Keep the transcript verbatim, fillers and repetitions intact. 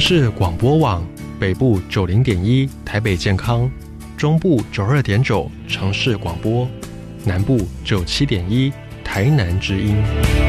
市广播网，北部九零点一台北健康，中部九二点九城市广播，南部九七点一台南之音。